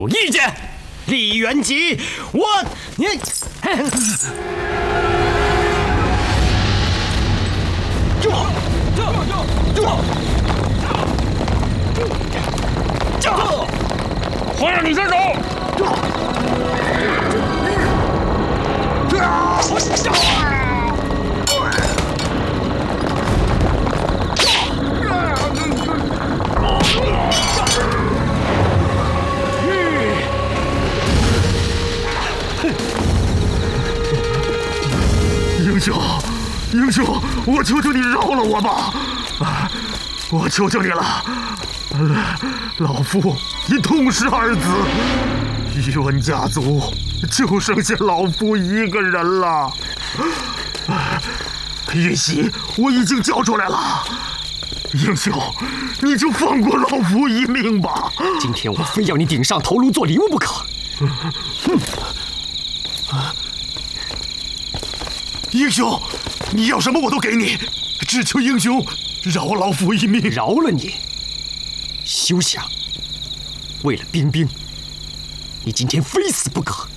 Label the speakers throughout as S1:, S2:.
S1: 有意见。李元吉，你，
S2: 皇上，你先走。
S3: 英雄，我求求你饶了我吧！我求求你了，老夫已痛失儿子，宇文家族就剩下老夫一个人了。玉玺我已经交出来了，英雄，你就放过老夫一命吧！
S1: 今天我非要你顶上头颅做礼物不可。
S3: 英雄，你要什么我都给你，只求英雄饶老夫一命。
S1: 饶了你？休想！为了冰冰，你今天非死不可。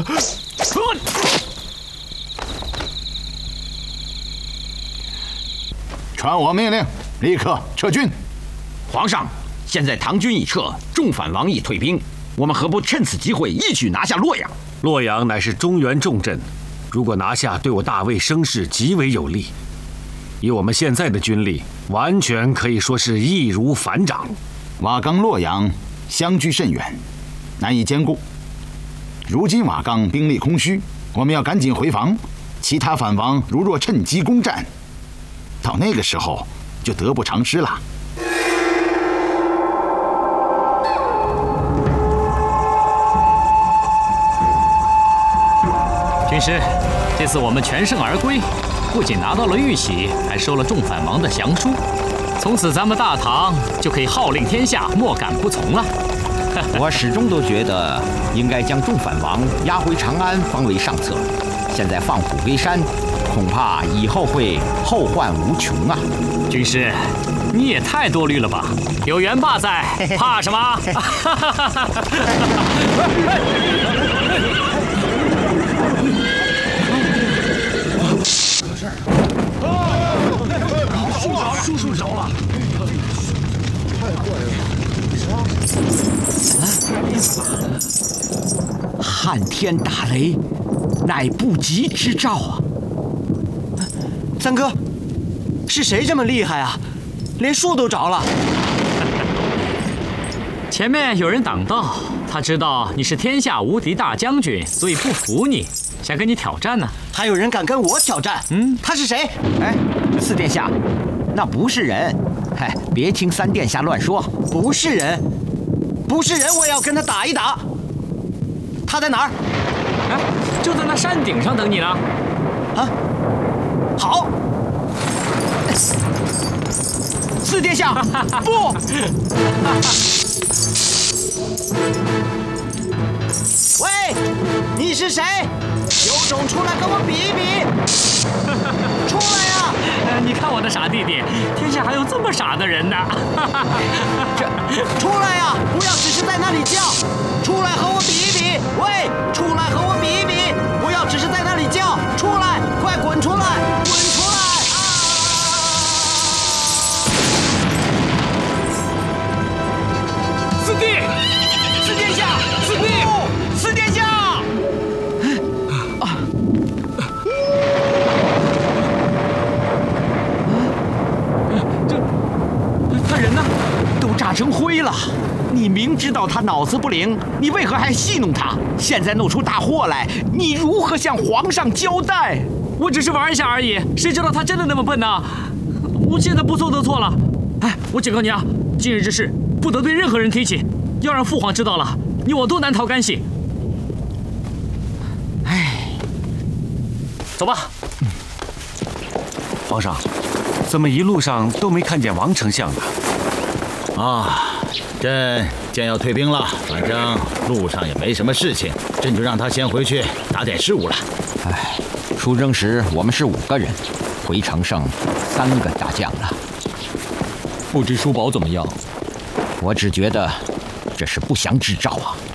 S4: 传我命令，立刻撤军。
S5: 皇上，现在唐军已撤，重返王邑退兵，我们何不趁此机会一举拿下洛阳？
S2: 洛阳乃是中原重镇，如果拿下，对我大魏声势极为有利。以我们现在的军力，完全可以说是易如反掌。
S4: 瓦岗、洛阳相距甚远，难以兼顾。如今瓦岗兵力空虚，我们要赶紧回防。其他反王如若趁机攻占，到那个时候就得不偿失了。
S6: 军师，这次我们全胜而归，不仅拿到了玉玺，还收了众反王的降书。从此咱们大唐就可以号令天下，莫敢不从了。
S7: 我始终都觉得应该将众反王押回长安方为上策。现在放虎归山，恐怕以后会后患无穷啊！
S6: 军师，你也太多虑了吧？有元霸在，怕什么？
S3: 叔着了！
S7: 撼天打雷，乃不吉之兆啊！
S1: 三哥，是谁这么厉害啊？连树都着了。
S6: 前面有人挡道，他知道你是天下无敌大将军，所以不服你，想跟你挑战呢。
S1: 还有人敢跟我挑战？他是谁？
S7: 哎，四殿下，那不是人。嗨，别听三殿下乱说。
S1: 不是人，不是人，我也要跟他打一打。他在哪儿？
S6: 哎，就在那山顶上等你呢。
S1: 啊，好。四殿下，不。喂，你是谁？有种出来跟我比一比！出来呀！
S6: 你看我的傻弟弟，天下还有这么傻的人呢！
S1: 出来呀！不要只是在那里叫，出来和我比一比！喂，出来和我比一比！不要只是在那里叫，出来，快滚出来，滚出来！
S6: 四弟，四殿下，四弟，四殿下！他人呢？
S7: 都炸成灰了。你明知道他脑子不灵，你为何还戏弄他？现在弄出大祸来，你如何向皇上交代？
S6: 我只是玩一下而已，谁知道他真的那么笨呢？我现在不错都错了。哎，我警告你啊，今日之事不得对任何人提起，要让父皇知道了，你我都难逃干系。
S7: 哎，
S6: 走吧。
S2: 皇上，怎么一路上都没看见王丞相呢？
S4: 啊，朕见要退兵了，反正路上也没什么事情，朕就让他先回去打点事务了。
S7: 哎，出征时我们是5个人，回城剩3个大将了。
S8: 不知叔宝怎么样？
S7: 我只觉得这是不祥之兆啊！